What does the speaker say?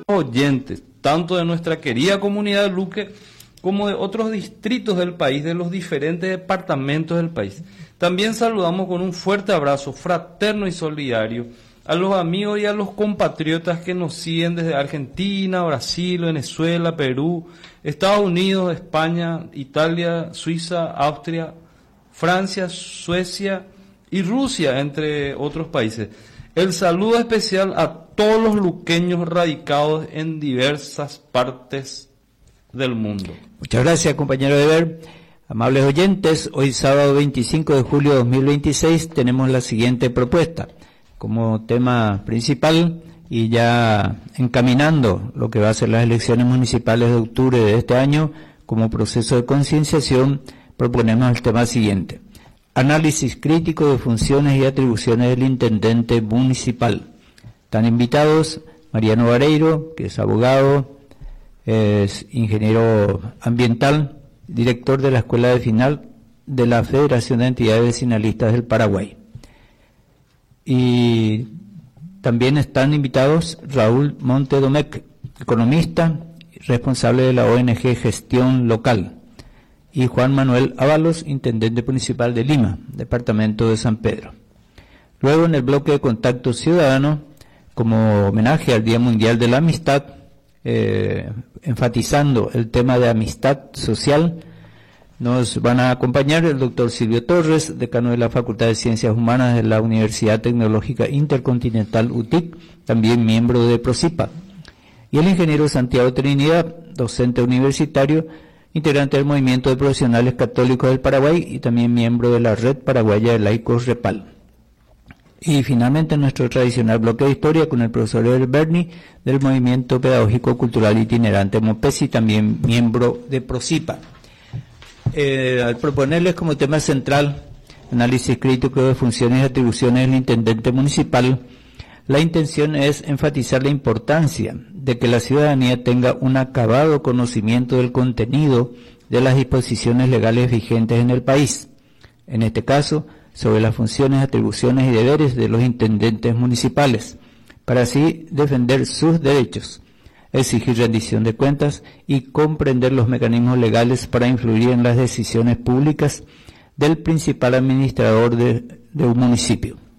oyentes, tanto de nuestra querida comunidad de Luque como de otros distritos del país, de los diferentes departamentos del país. También saludamos con un fuerte abrazo fraterno y solidario a los amigos y a los compatriotas que nos siguen desde Argentina, Brasil, Venezuela, Perú, Estados Unidos, España, Italia, Suiza, Austria, Francia, Suecia y Rusia, entre otros países. El saludo especial a todos los luqueños radicados en diversas partes del mundo. Muchas gracias, compañero Eber. Amables oyentes, hoy sábado 25 de julio de 2026 tenemos la siguiente propuesta. Como tema principal y ya encaminando lo que va a ser las elecciones municipales de octubre de este año, como proceso de concienciación, proponemos el tema siguiente: análisis crítico de funciones y atribuciones del intendente municipal. Están invitados Mariano Vareiro, que es abogado, es ingeniero ambiental, director de la Escuela de Final de la Federación de Entidades Vecinalistas del Paraguay. Y también están invitados Raúl Montedomecq, economista, responsable de la ONG Gestión Local, y Juan Manuel Ábalos, intendente municipal de Lima, departamento de San Pedro. Luego, en el bloque de contacto ciudadano, como homenaje al Día Mundial de la Amistad, enfatizando el tema de amistad social, nos van a acompañar el doctor Silvio Torres, decano de la Facultad de Ciencias Humanas de la Universidad Tecnológica Intercontinental UTIC, también miembro de PROCIPA, y el ingeniero Santiago Trinidad, docente universitario, integrante del Movimiento de Profesionales Católicos del Paraguay y también miembro de la Red Paraguaya de Laicos REPAL. Y finalmente nuestro tradicional bloque de historia con el profesor Eber Berni del Movimiento Pedagógico Cultural Itinerante MOPESI, también miembro de PROCIPA. Al proponerles como tema central análisis crítico de funciones y atribuciones del intendente municipal, la intención es enfatizar la importancia de que la ciudadanía tenga un acabado conocimiento del contenido de las disposiciones legales vigentes en el país, en este caso sobre las funciones, atribuciones y deberes de los intendentes municipales, para así defender sus derechos, exigir rendición de cuentas y comprender los mecanismos legales para influir en las decisiones públicas del principal administrador de un municipio.